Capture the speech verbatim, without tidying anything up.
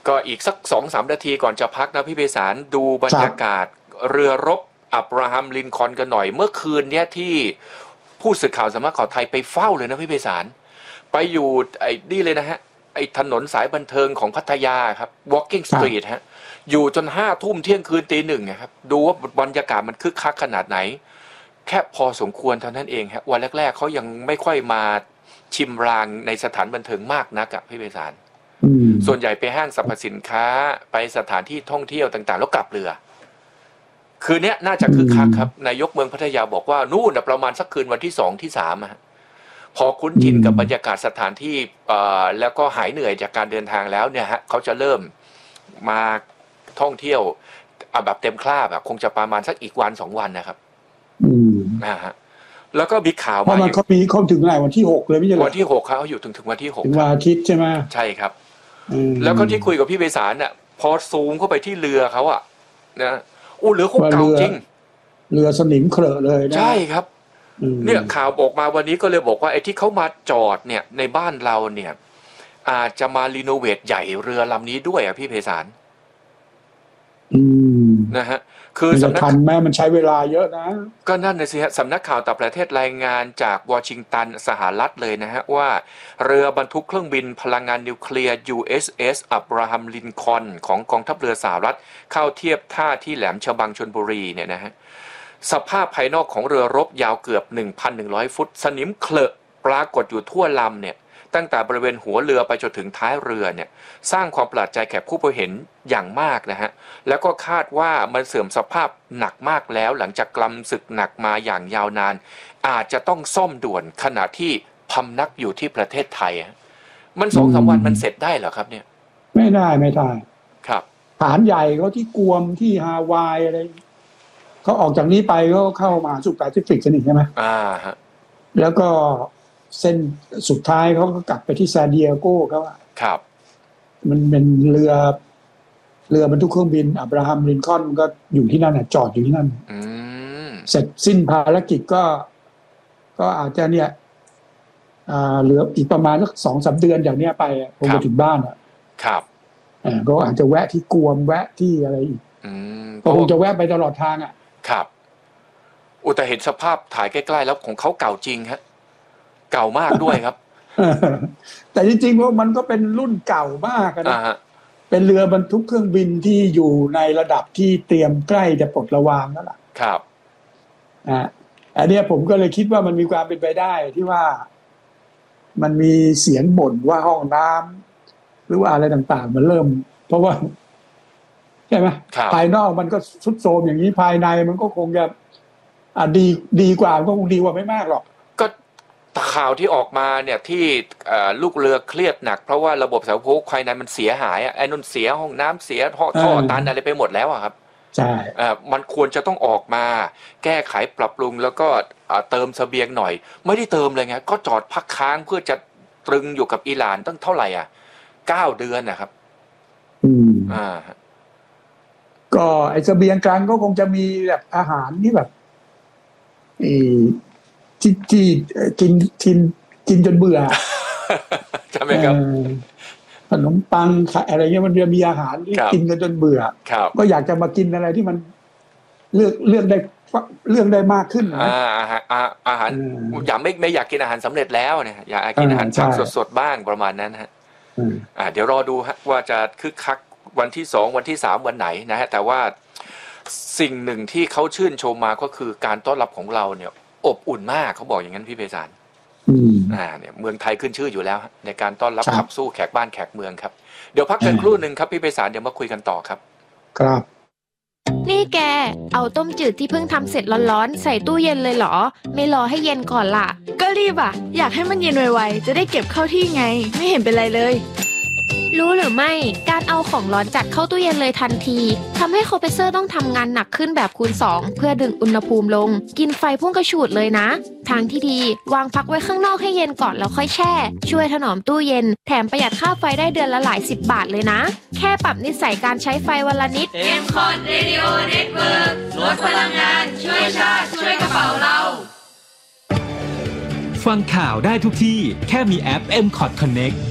ก็อีกสัก สองถึงสาม นาทีก่อนจะพักนะพี่ไพศาลดูบรรยากาศเรือรบอับราฮัมลินคอล์นกันหน่อยเมื่อคืนเนี้ยที่ผู้สื่อข่าวสำนักข่าวไทยไปเฝ้าเลยนะพี่ไพศาลไปอยู่ไอ้นี่เลยนะฮะไอ้ถนนสายบันเทิงของพัทยาครับ Walking Street ฮะอยู่จนห้าทุ่มเที่ยงคืนตีหนึ่งครับดูว่าบรรยากาศมันคึกคักขนาดไหนแค่พอสมควรเท่านั้นเองฮะวันแรกๆเขายังไม่ค่อยมาชิมรางในสถานบันเทิงมากนักอะพี่ไพศาลส่วนใหญ่ไปห้างสรรพสินค้าไปสถานที่ท่องเที่ยวต่างๆแล้วกลับเรือคืนนี้น่าจะคึกคักครับนายกเมืองพัทยาบอกว่านู่นประมาณสักคืนวันที่สองที่สามอะพอคุ้นชินกับบรรยากาศสถานที่แล้วก็หายเหนื่อยจากการเดินทางแล้วเนี่ยฮะเขาจะเริ่มมาท่องเที่ยวแบบเต็มคราบอะคงจะประมาณสักอีกวันสองวันนะครับนะฮะแล้วก็มีข่าวมาเพราะมันเขามีเขาถึงไหนวันที่หกเลยไม่ใช่เหรอวันที่หกเขาอยู่ถึงถึงวันที่หกถึงวันอาทิตย์ใช่ไหมใช่ครับแล้วก็ที่คุยกับพี่ไพศาลน่ะพอซูมเข้าไปที่เรือเขาอะนะอู้เรือโคตรเก่าจริงเรือสนิมเคลอะเลยนะใช่ครับเนี่ยข่าวออกมาวันนี้ก็เลยบอกว่าไอ้ที่เขามาจอดเนี่ยในบ้านเราเนี่ยอาจจะมารีโนเวทใหญ่เรือลำนี้ด้วยอ่ะพี่ไพศาลนะฮะคือสำนักข่าวแม่มันใช้เวลาเยอะนะก็นั่นนะสิฮะสำนักข่าวต่างประเทศรายงานจากวอชิงตันสหรัฐเลยนะฮะว่าเรือบรรทุกเครื่องบินพลังงานนิวเคลียร์ ยู เอส เอส อับราฮัมลินคอล์นของกองทัพเรือสหรัฐเข้าเทียบท่าที่แหลมฉบังชลบุรีเนี่ยนะฮะสภาพภายนอกของเรือรบยาวเกือบ หนึ่งพันหนึ่งร้อย ฟุตสนิมเคลอะปรากฏอยู่ทั่วลำเนี่ยตั้งแต่บริเวณหัวเรือไปจนถึงท้ายเรือเนี่ยสร้างความประหลาดใจแก่ผู้พบเห็นอย่างมากนะฮะแล้วก็คาดว่ามันเสื่อมสภาพหนักมากแล้วหลังจากกลำศึกหนักมาอย่างยาวนานอาจจะต้องซ่อมด่วนขณะที่พำนักอยู่ที่ประเทศไทยมันสองสามวันมันเสร็จได้เหรอครับเนี่ยไม่ได้ไม่ได้ครับฐานใหญ่เขาที่กวมที่ฮาวายอะไรเขาออกจากนี้ไปก็เข้ามาสู่แปซิฟิกกันอีกใช่ไหมอ่าฮะแล้วก็เส้นสุดท้ายเขาก็กลับไปที่ซานดิเอโกเขาอะครับมันเป็นเรือเรือบรรทุกเครื่องบินอับราฮัมลินคอล์นก็อยู่ที่นั่นอะจอดอยู่ที่นั่นเสร็จสิ้นภารกิจก็ก็อาจจะเนี่ยอ่าเหลืออีกประมาณสักสองสามเดือนจากเนี้ยไปคงจะถึงบ้านอะครับอ่าก็อาจจะแวะที่กวมแวะที่อะไรอีกก็คงจะแวะไปตลอดทางอะครับอุตเห็นสภาพถ่ายใกล้ๆแล้วของเขาเก่าจริงฮะเก่ามากด้วยครับแต่จริงๆว่ามันก็เป็นรุ่นเก่ามากนะเป็นเรือบรรทุกเครื่องบินที่อยู่ในระดับที่เตรียมใกล้จะปลดระวางแล้วล่ะครับอ่าอันนี้ผมก็เลยคิดว่ามันมีความเป็นไปได้ที่ว่ามันมีเสียงบ่นว่าห้องน้ำหรือว่าอะไรต่างๆมันเริ่มเพราะว่าใช่ไหมภายนอกมันก็ทรุดโทรมอย่างนี้ภายในมันก็คงจะอ่าดีดีกว่าก็คงดีกว่าไม่มากหรอกก็ข่าวที่ออกมาเนี่ยที่ลูกเรือเครียดหนักเพราะว่าระบบสายพกภายในมันเสียหายไอ้นนเสียห้องน้ำเสียท่อท่อตันอะไรไปหมดแล้วอะครับใช่มันควรจะต้องออกมาแก้ไขปรับปรุงแล้วก็เติมเสบียงหน่อยไม่ได้เติมเลยไงก็จอดพักค้างเพื่อจะตรึงอยู่กับอิหร่านตั้งเท่าไหร่อ่ะเก้าเดือนนะครับอืมอ่าก็ไอ้เสบียงกลางก็คงจะมีแบบอาหารที่แบบที่ที่กินกินกินจนเบื่อใช่ไหมครับขนมปังอะไรเงี้ยมันจะมีอาหารที่กินกันจนเบื่อก็อยากจะมากินอะไรที่มันเลือกเลือกได้เลือกได้มากขึ้นอ่าอาหารอาหารอยากไม่ไม่อยากกินอาหารสำเร็จแล้วเนี่ยอยากกินอาหารสดสดบ้างประมาณนั้นฮะอ่าเดี๋ยวรอดูฮะว่าจะคึกคักวันที่สองวันที่สามวันไหนนะฮะแต่ว่าสิ่งหนึ่งที่เขาชื่นชมมาก็คือการต้อนรับของเราเนี่ยอบอุ่นมากเขาบอกอย่างนั้นพี่ไพศาลอ่าเนี่ยเมืองไทยขึ้นชื่ออยู่แล้วในการต้อนรับขับสู้แขกบ้านแขกเมืองครับเดี๋ยวพักกันครู่หนึ่งครับพี่ไพศาลเดี๋ยวมาคุยกันต่อครับครับนี่แกเอาต้มจืดที่เพิ่งทำเสร็จร้อนๆใส่ตู้เย็นเลยเหรอไม่รอให้เย็นก่อนล่ะก็รีบอ่ะอยากให้มันเย็นไวๆจะได้เก็บเข้าที่ไงไม่เห็นเป็นไรเลยรู้หรือไม่การเอาของร้อนจัดเข้าตู้เย็นเลยทันทีทำให้คอมเพรสเซอร์ต้องทำงานหนักขึ้นแบบคูณสองเพื่อดึงอุณหภูมิลงกินไฟพุ่งกระฉูดเลยนะทางที่ดีวางพักไว้ข้างนอกให้เย็นก่อนแล้วค่อยแช่ช่วยถนอมตู้เย็นแถมประหยัดค่าไฟได้เดือนละหลายสิบบาทเลยนะแค่ปรับนิสัยการใช้ไฟวันละนิดเอ็ม คอท Radio Network ลดพลังงานช่วยชาติช่วยกระเป๋าเราฟังข่าวได้ทุกที่แค่มีแอป เอ็ม คอท Connect